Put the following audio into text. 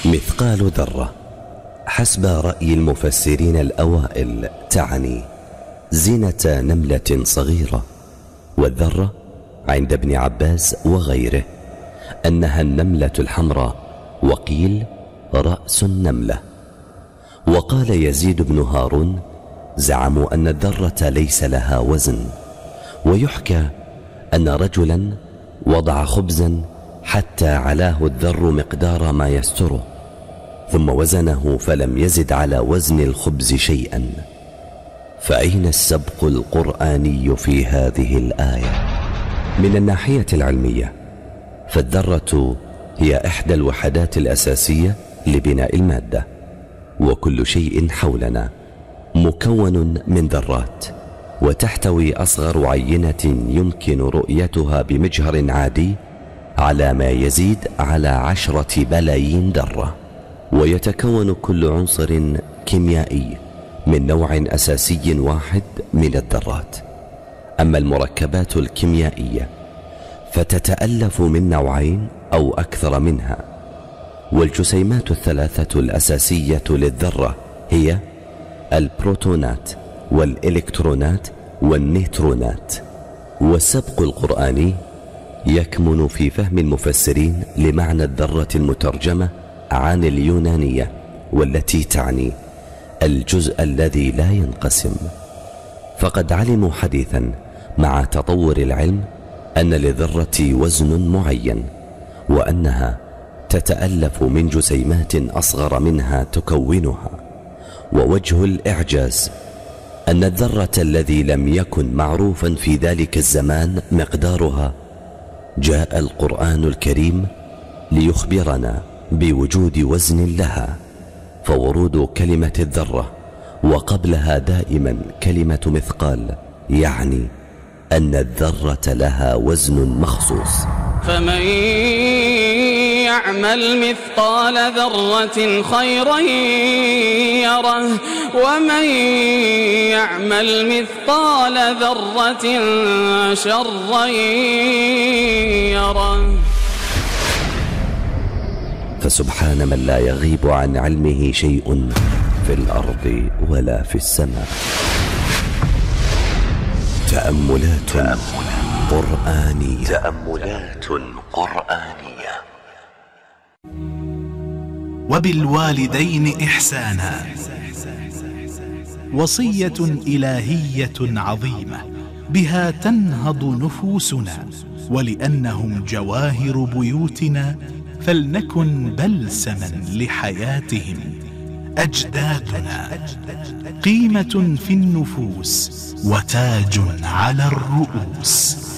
مثقال ذرة حسب رأي المفسرين الأوائل تعني زينة نملة صغيرة، والذرة عند ابن عباس وغيره أنها النملة الحمراء، وقيل رأس النملة. وقال يزيد بن هارون زعموا أن الذرة ليس لها وزن، ويحكى أن رجلا وضع خبزا حتى علاه الذر مقدار ما يستره، ثم وزنه فلم يزد على وزن الخبز شيئا. فأين السبق القرآني في هذه الآية؟ من الناحية العلمية فالذرة هي إحدى الوحدات الأساسية لبناء المادة، وكل شيء حولنا مكون من ذرات، وتحتوي أصغر عينة يمكن رؤيتها بمجهر عادي على ما يزيد على 10 بلايين ذرة. ويتكون كل عنصر كيميائي من نوع أساسي واحد من الذرات. أما المركبات الكيميائية فتتألف من نوعين أو أكثر منها. والجسيمات الثلاثة الأساسية للذرة هي البروتونات والإلكترونات والنيوترونات. والسبق القرآني يكمن في فهم المفسرين لمعنى الذرة المترجمة عن اليونانية، والتي تعني الجزء الذي لا ينقسم. فقد علموا حديثا مع تطور العلم أن للذرة وزن معين، وأنها تتألف من جسيمات أصغر منها تكونها. ووجه الإعجاز أن الذرة الذي لم يكن معروفا في ذلك الزمان مقدارها، جاء القرآن الكريم ليخبرنا بوجود وزن لها. فورود كلمة الذرة وقبلها دائما كلمة مثقال يعني أن الذرة لها وزن مخصوص. فمن يعمل مثقال ذرة خيرا يره، ومن يعمل مثقال ذرة شرا يره. فسبحان من لا يغيب عن علمه شيء في الأرض ولا في السماء. تأملات قرآنية. وبالوالدين إحسانا وصية إلهية عظيمة بها تنهض نفوسنا، ولأنهم جواهر بيوتنا فلنكن بلسما لحياتهم. أجدادنا قيمة في النفوس وتاج على الرؤوس.